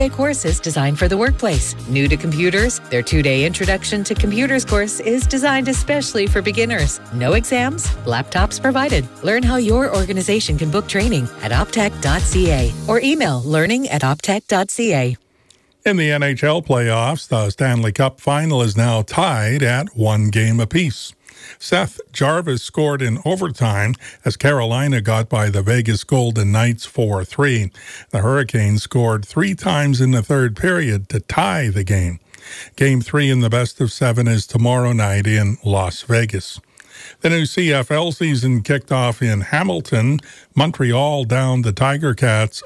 Courses designed for the workplace. New to computers, their 2-day Introduction to Computers course is designed especially for beginners. No exams, laptops provided. Learn how your organization can book training at optech.ca or email learning@optech.ca. In the NHL playoffs, the Stanley Cup final is now tied at 1 game apiece. Seth Jarvis scored in overtime as Carolina got by the Vegas Golden Knights 4-3. The Hurricanes scored 3 times in the third period to tie the game. Game 3 in the best-of-7 is tomorrow night in Las Vegas. The new CFL season kicked off in Hamilton. Montreal downed the Tiger Cats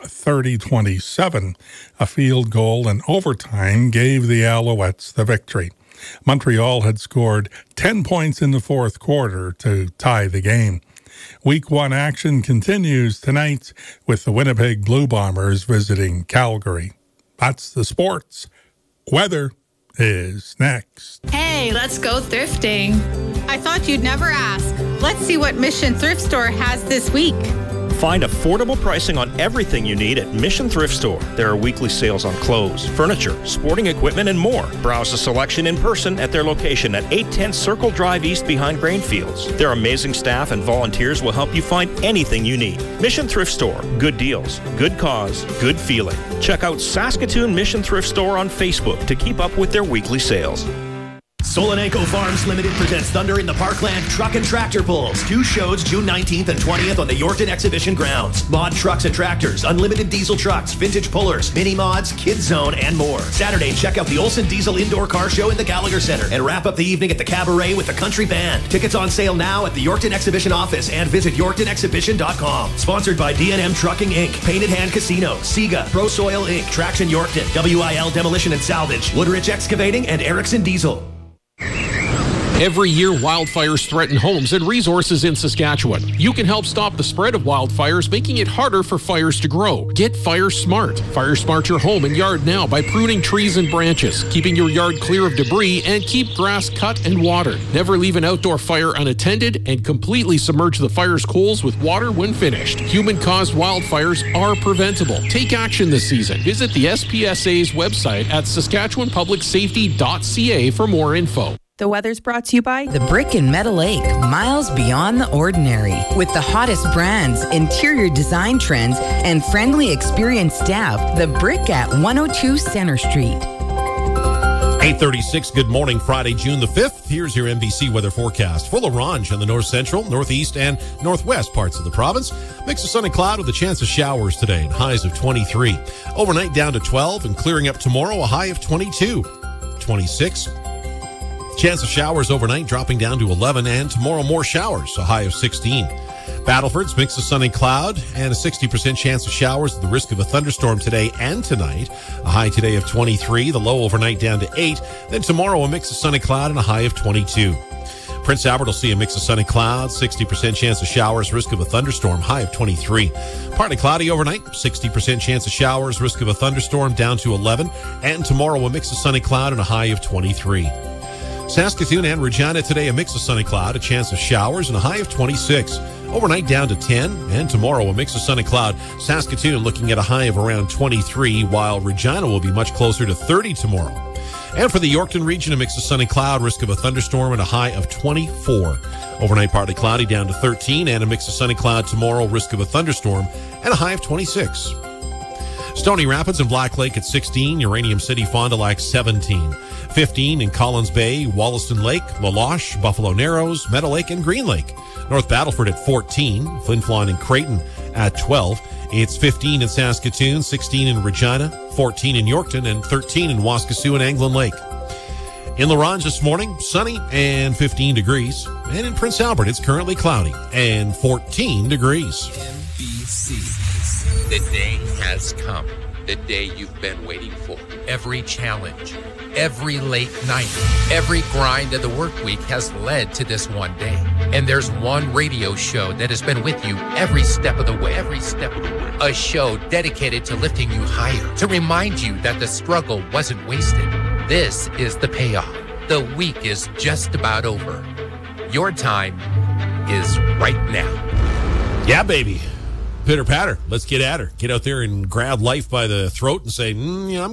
30-27. A field goal in overtime gave the Alouettes the victory. Montreal had scored 10 points in the fourth quarter to tie the game. Week 1 action continues tonight with the Winnipeg Blue Bombers visiting Calgary. That's the sports. Weather is next. Hey, let's go thrifting. I thought you'd never ask. Let's see what Mission Thrift Store has this week. Find affordable pricing on everything you need at Mission Thrift Store. There are weekly sales on clothes, furniture, sporting equipment, and more. Browse the selection in person at their location at 810 Circle Drive East behind Grainfields. Their amazing staff and volunteers will help you find anything you need. Mission Thrift Store. Good deals, good cause, good feeling. Check out Saskatoon Mission Thrift Store on Facebook to keep up with their weekly sales. Solanenko Farms Limited presents Thunder in the Parkland Truck and Tractor Pulls. 2 shows June 19th and 20th on the Yorkton Exhibition Grounds. Mod trucks and tractors, unlimited diesel trucks, vintage pullers, mini mods, kids zone, and more. Saturday, check out the Olsen Diesel Indoor Car Show in the Gallagher Center and wrap up the evening at the Cabaret with the Country Band. Tickets on sale now at the Yorkton Exhibition office and visit YorktonExhibition.com. Sponsored by D&M Trucking Inc., Painted Hand Casino, Sega, Pro Soil Inc., Traction Yorkton, WIL Demolition and Salvage, Woodrich Excavating, and Erickson Diesel. Every year, wildfires threaten homes and resources in Saskatchewan. You can help stop the spread of wildfires, making it harder for fires to grow. Get Fire Smart. Fire Smart your home and yard now by pruning trees and branches, keeping your yard clear of debris, and keep grass cut and watered. Never leave an outdoor fire unattended and completely submerge the fire's coals with water when finished. Human-caused wildfires are preventable. Take action this season. Visit the SPSA's website at saskatchewanpublicsafety.ca for more info. The weather's brought to you by The Brick in Meadow Lake, miles beyond the ordinary. With the hottest brands, interior design trends, and friendly, experienced staff, The Brick at 102 Center Street. 8:36, good morning, Friday, June the 5th. Here's your MBC weather forecast. Full orange on the north central, northeast, and northwest parts of the province. Mix of sun and cloud with a chance of showers today and highs of 23. Overnight down to 12 and clearing up tomorrow, a high of 22. 26. Chance of showers overnight dropping down to 11, and tomorrow more showers, a high of 16. Battleford's mix of sun and cloud and a 60% chance of showers at the risk of a thunderstorm today and tonight. A high today of 23, the low overnight down to 8. Then tomorrow a mix of sun and cloud and a high of 22. Prince Albert will see a mix of sun and clouds, 60% chance of showers, risk of a thunderstorm, high of 23. Partly cloudy overnight, 60% chance of showers, risk of a thunderstorm down to 11. And tomorrow a mix of sun and cloud and a high of 23. Saskatoon and Regina today, a mix of sun and cloud, a chance of showers, and a high of 26. Overnight down to 10, and tomorrow a mix of sun and cloud. Saskatoon looking at a high of around 23, while Regina will be much closer to 30 tomorrow. And for the Yorkton region, a mix of sun and cloud, risk of a thunderstorm, and a high of 24. Overnight partly cloudy down to 13, and a mix of sun and cloud tomorrow, risk of a thunderstorm, and a high of 26. Stony Rapids and Black Lake at 16, Uranium City, Fond du Lac 17. 15 in Collins Bay, Wollaston Lake, Laloche, Buffalo Narrows, Meadow Lake, and Green Lake. North Battleford at 14, Flin Flon and Creighton at 12. It's 15 in Saskatoon, 16 in Regina, 14 in Yorkton, and 13 in Waskesiu and Anglin Lake. In La Ronge this morning, sunny and 15 degrees. And in Prince Albert, it's currently cloudy and 14 degrees. MBC. The day has come. The day you've been waiting for. Every challenge, every late night, every grind of the work week has led to this one day. And there's one radio show that has been with you every step of the way. Every step of the way. A show dedicated to lifting you higher, to remind you that the struggle wasn't wasted. This is the payoff. The week is just about over. Your time is right now. Yeah, baby. Pitter patter. Let's get at her. Get out there and grab life by the throat and say, I'm